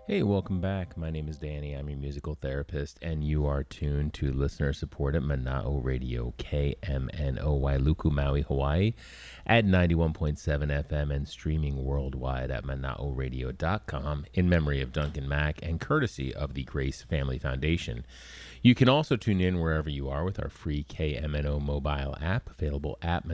Hey, welcome back. My name is Danny. I'm your musical therapist, and you are tuned to listener support at Mana'o Radio, KMNO Wailuku, Maui, Hawaii, at 91.7 FM and streaming worldwide at mana'oradio.com in memory of Duncan Mack and courtesy of the Grace Family Foundation. You can also tune in wherever you are with our free KMNO mobile app available at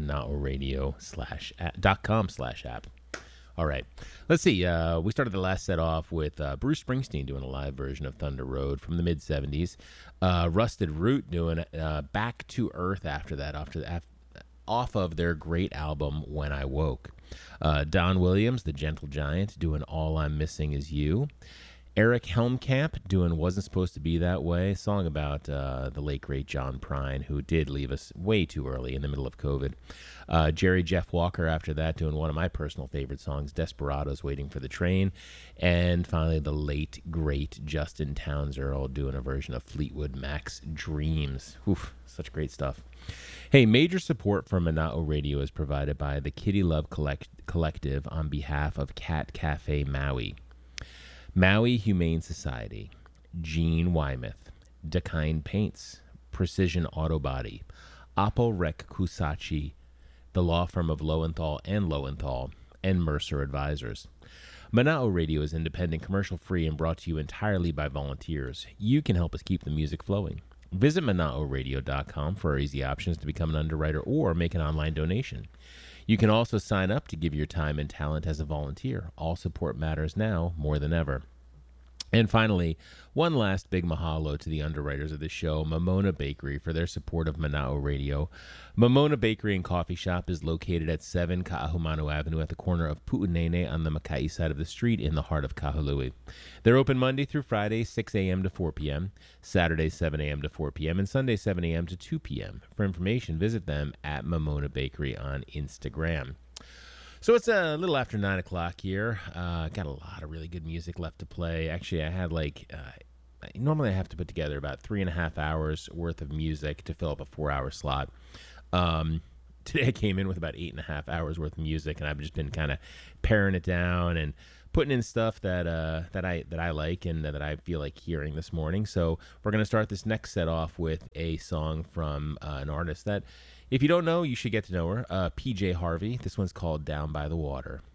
mana'oradio.com/app. All right. Let's see. We started the last set off with Bruce Springsteen doing a live version of Thunder Road from the mid-'70s. Rusted Root doing Back to Earth after that, off of their great album When I Woke. Don Williams, the Gentle Giant, doing All I'm Missing Is You. Eric Helmkamp doing Wasn't Supposed to Be That Way, a song about the late, great John Prine, who did leave us way too early in the middle of COVID. Jerry Jeff Walker after that doing one of my personal favorite songs, Desperados, Waiting for the Train. And finally, the late, great Justin Townes Earl doing a version of Fleetwood Mac's Dreams. Oof, such great stuff. Hey, major support for Mana'o Radio is provided by the Kitty Love Collective on behalf of Cat Cafe Maui. Maui Humane Society, Gene Wymouth, Dakine Paints, Precision Auto Body, Oppo Rec Kusachi, the law firm of Lowenthal and Mercer Advisors. Mana'o Radio is independent, commercial-free, and brought to you entirely by volunteers. You can help us keep the music flowing. Visit mana'oradio.com for our easy options to become an underwriter or make an online donation. You can also sign up to give your time and talent as a volunteer. All support matters now more than ever. And finally, one last big mahalo to the underwriters of the show, Momona Bakery, for their support of Mana'o Radio. Momona Bakery and Coffee Shop is located at 7 Ka'ahumanu Avenue at the corner of Pu'unene on the Makai side of the street in the heart of Kahului. They're open Monday through Friday, 6 a.m. to 4 p.m., Saturday, 7 a.m. to 4 p.m., and Sunday, 7 a.m. to 2 p.m. For information, visit them at Momona Bakery on Instagram. So it's a little after 9 o'clock here. Got a lot of really good music left to play. Actually, I had normally I have to put together about 3.5 hours worth of music to fill up a 4-hour slot. Today I came in with about 8.5 hours worth of music, and I've just been kind of paring it down and putting in stuff that I like and that I feel like hearing this morning. So we're going to start this next set off with a song from an artist that, if you don't know, you should get to know her, PJ Harvey. This one's called Down by the Water.